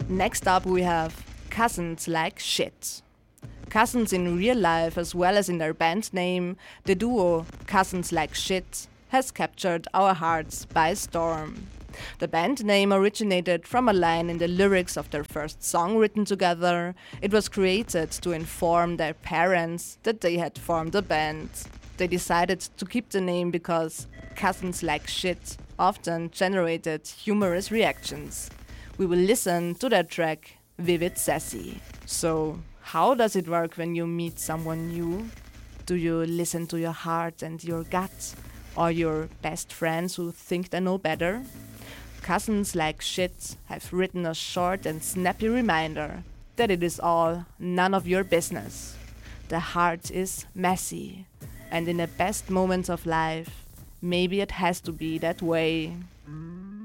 Next up we have Cousins Like Shit. Cousins in real life as well as in their band name, the duo Cousins Like Shit has captured our hearts by storm. The band name originated from a line in the lyrics of their first song written together. It was created to inform their parents that they had formed a band. They decided to keep the name because Cousins Like Shit often generated humorous reactions. We will listen to their track Vivid Sassy. So, how does it work when you meet someone new? Do you listen to your heart and your gut? Or your best friends who think they know better? Cousins Like Shit have written a short and snappy reminder that it is all none of your business. The heart is messy, and in the best moments of life, maybe it has to be that way.